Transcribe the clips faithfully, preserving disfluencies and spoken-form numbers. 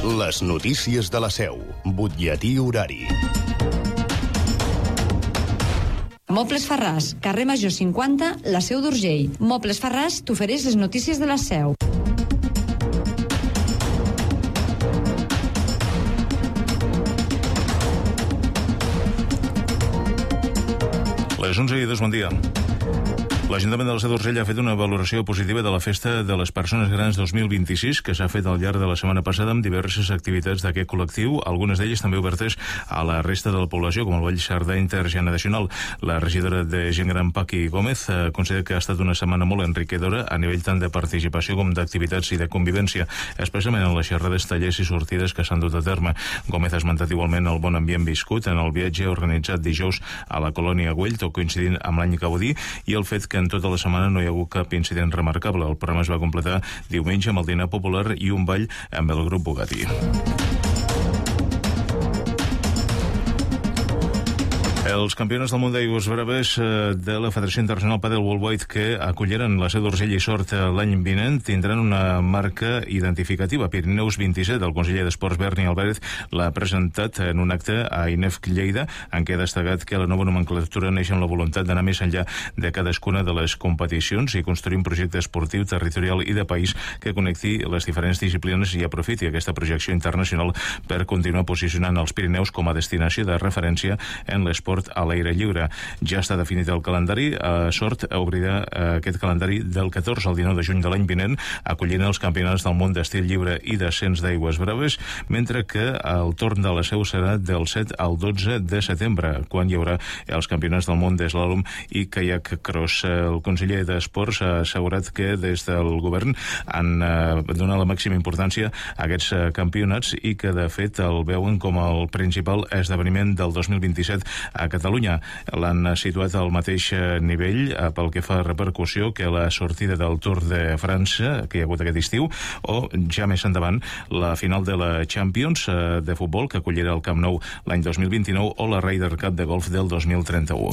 Les notícies de la Seu. Butlletí horari. Mobles Farràs, carrer Major cinquanta, la Seu d'Urgell. Mobles Farràs t'ofereix les notícies de la Seu. Les onze i dos, bon dia. L'Ajuntament de la Seu d'Urgell ha fet una valoració positiva de la Festa de les Persones Grans dos mil vint-i-sis, que s'ha fet al llarg de la setmana passada amb diverses activitats d'aquest col·lectiu, algunes d'elles també obertes a la resta de la població, com el Ball Sardà Intergeneracional. La regidora de Gent Gran, Paqui Gómez, eh, considera que ha estat una setmana molt enriquidora a nivell tant de participació com d'activitats i de convivència, especialment en les xerrades, tallers i sortides que s'han dut a terme. Gómez ha esmentat igualment el bon ambient viscut en el viatge organitzat dijous a la colònia Güell, tot coincidint amb l'any Gaudí, i el fet que en tota la setmana no hi ha hagut cap incident remarcable. El programa es va completar diumenge amb el dinar popular i un ball amb el grup Bugatti. Els campionats del món d'aigües braves de la Federació Internacional Padel Worldwide, que acolliran la Seu d'Urgell i Sort l'any vinent, tindran una marca identificativa. Pirineus vint-i-set, el conseller d'Esports Berni Álvarez l'ha presentat en un acte a I N E F C Lleida, en què ha destacat que la nova nomenclatura neix amb la voluntat d'anar més enllà de cadascuna de les competicions i construir un projecte esportiu, territorial i de país que connecti les diferents disciplines i aprofiti aquesta projecció internacional per continuar posicionant els Pirineus com a destinació de referència en l'esport a l'aire lliure. Ja està definit el calendari. A Sort obrirà aquest calendari del catorze al dinou de juny de l'any vinent, acollint els campionats del món d'estil lliure i descens d'aigües braves, mentre que el torn de la Seu serà del set al dotze de setembre, quan hi haurà els campionats del món d'eslàlom i kayak cross. El conseller d'Esports ha assegurat que des del govern han donat la màxima importància a aquests campionats i que de fet el veuen com el principal esdeveniment del dos mil vint-i-set a Catalunya. L'han situat al mateix nivell pel que fa a repercussió que la sortida del Tour de França que hi ha hagut aquest estiu, o ja més endavant la final de la Champions de futbol que acollirà el Camp Nou l'any dos mil vint-i-nou, o la Ryder Cup de golf del dos mil trenta-u.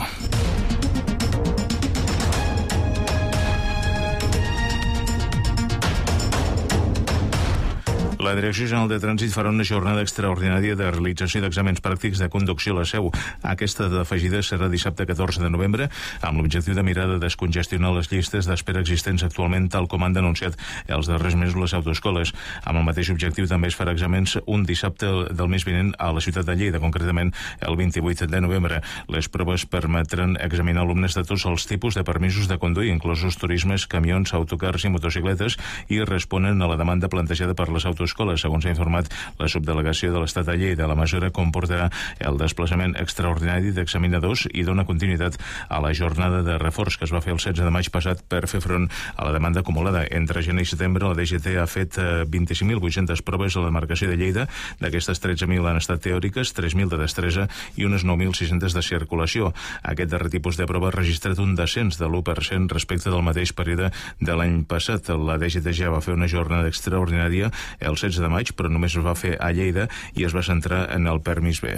La Direcció General de Trànsit farà una jornada extraordinària de realització d'exàmens pràctics de conducció a la Seu. Aquesta d'afegida serà dissabte catorze de novembre, amb l'objectiu de mirar de descongestionar les llistes d'espera existents actualment, tal com han denunciat els darrers mesos les autoescoles. Amb el mateix objectiu també es farà exàmens un dissabte del mes vinent a la ciutat de Lleida, concretament el vint-i-vuit de novembre. Les proves permetran examinar alumnes de tots els tipus de permisos de conduir, inclosos turismes, camions, autocars i motocicletes, i responen a la demanda plantejada per les autoescoles. Segons ha informat la subdelegació de l'Estat de Lleida, la mesura comportarà el desplaçament extraordinari d'examinadors i dona continuïtat a la jornada de reforç que es va fer el setze de maig passat per fer front a la demanda acumulada. Entre gener i setembre la D G T ha fet vint-i-cinc mil vuit-centes proves a la demarcació de Lleida. D'aquestes tretze mil han estat teòriques, tres mil de destresa i unes nou mil sis-centes de circulació. Aquest darrer tipus de prova ha registrat un descens de l'u per cent respecte del mateix període de l'any passat. La D G T ja va fer una jornada extraordinària el setze de maig, però només es va fer a Lleida i es va centrar en el permís B.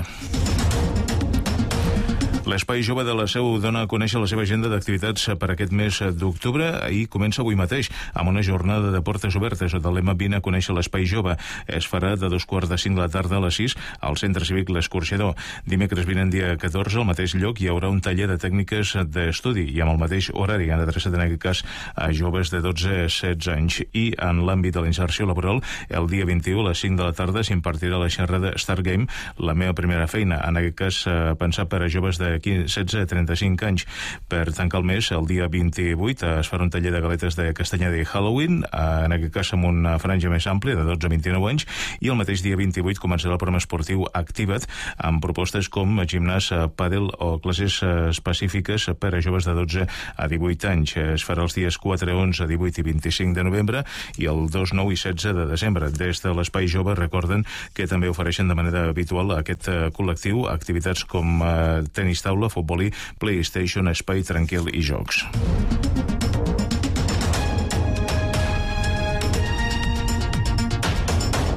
L'Espai Jove de la Seu dona a conèixer la seva agenda d'activitats per aquest mes d'octubre i comença avui mateix amb una jornada de portes obertes sota el lema Vine a conèixer l'Espai Jove. Es farà de dos quarts de cinc de la tarda a les sis al Centre Cívic L'Escorxador. Dimecres vinent, dia catorze, al mateix lloc hi haurà un taller de tècniques d'estudi i amb el mateix horari, han adreçat en aquest cas a joves de dotze a setze anys. I en l'àmbit de la inserció laboral, el dia vint-i-u a les cinc de la tarda s'impartirà la xerrada Start Game, la meva primera feina, en aquest cas pensat per a joves de setze a trenta-cinc anys. Per tancar el mes, el dia vint-i-vuit es farà un taller de galetes de castanyada i Halloween, en aquest cas amb una franja més àmplia de dotze a vint-i-nou anys, i el mateix dia vint-i-vuit començarà el programa esportiu Activa't, amb propostes com gimnàs, pàdel o classes específiques per a joves de dotze a divuit anys. Es farà els dies quatre, onze, divuit i vint-i-cinc de novembre i el dos, nou i setze de desembre. Des de l'Espai Jove recorden que també ofereixen de manera habitual a aquest col·lectiu activitats com tenis taula, futbolí, PlayStation, espai tranquil i jocs.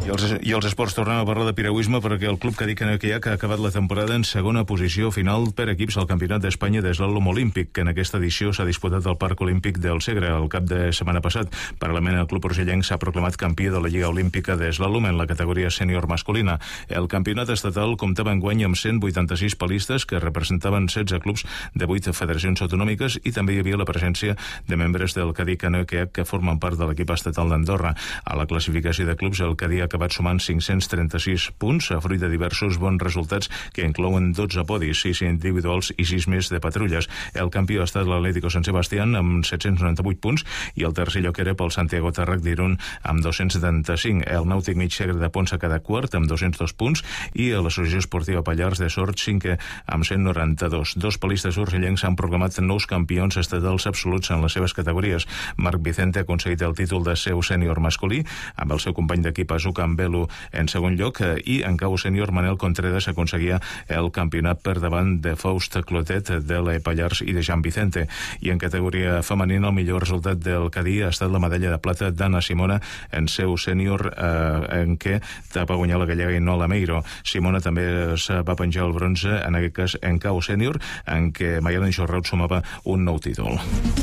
I els, I els esports tornem a parlar de piragüisme perquè el club Cadí Canoe Kayak ha acabat la temporada en segona posició final per equips al Campionat d'Espanya d'eslàlom olímpic, que en aquesta edició s'ha disputat al Parc Olímpic del Segre el cap de setmana passat. Paral·lelament, el club urgellenc s'ha proclamat campió de la Lliga Olímpica d'eslàlom en la categoria sènior masculina. El campionat estatal comptava enguany amb cent vuitanta-sis palistes que representaven setze clubs de vuit federacions autonòmiques i també hi havia la presència de membres del Cadí Canoe Kayak que formen part de l'equip estatal d'Andorra. A la classificació de clubs, el Cadí ha acabat sumant cinc-cents trenta-sis punts a fruit de diversos bons resultats que inclouen dotze podis, sis individuals i sis més de patrulles. El campió ha estat l'Atlético San Sebastián amb set-cents noranta-vuit punts i el tercer lloc era pel Santiago Tàrrec d'Irún amb dos-cents setanta-cinc. El Nàutic Mig Segre de Ponça cada quart amb dos-cents dos punts i l'Associació Esportiva Pallars de Sort cinquè amb cent noranta-dos. Dos palistes urgellencs han proclamat nous campions estatals absoluts en les seves categories. Marc Vicente ha aconseguit el títol de seu sènior masculí amb el seu company d'equip Azuka Ambelu en segon lloc i en cau sènior Manel Contreras aconseguia el campionat per davant de Faust Clotet de la Pallars i de Jean Vicente. I en categoria femenina el millor resultat del Cadí ha estat la medalla de plata d'Anna Simona en seu sènior eh, en què va guanyar la gallega i no l'Ameiro. Simona també es va penjar el bronze en aquest cas en cau sènior en què Maialen Xorraut sumava un nou títol.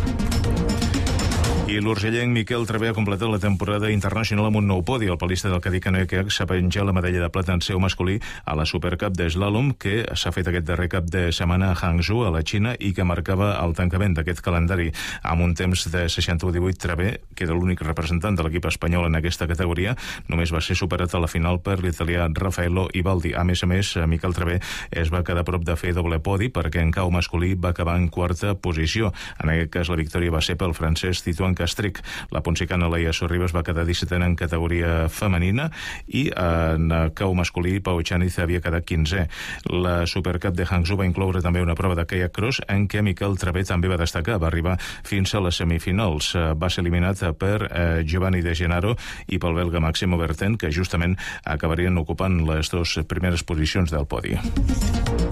I l'urgellenc Miquel Travé ha completat la temporada internacional amb un nou podi. El palista del Cadí Canoe Kayak s'ha penjat la medalla de plata en seu masculí a la Supercup d'eslàlom que s'ha fet aquest darrer cap de setmana a Hangzhou, a la Xina, i que marcava el tancament d'aquest calendari. Amb un temps de seixanta-u divuit, Travé, que era l'únic representant de l'equip espanyol en aquesta categoria, només va ser superat a la final per l'italià Raffaello Ibaldi. A més a més, Miquel Travé es va quedar a prop de fer doble podi perquè en cau masculí va acabar en quarta posició. En aquest cas, la victòria va ser pel francès Titouan Castric. La ponsicana Laia Sorribas va quedar dissetena en categoria femenina i en cau masculí Pau Echaniz havia quedat quinzè. La Supercup de Hangzhou va incloure també una prova de kayak cross en què Miquel Travé també va destacar. Va arribar fins a les semifinals. Va ser eliminat per eh, Giovanni De Gennaro i pel belga Maximo Berten, que justament acabarien ocupant les dues primeres posicions del podi.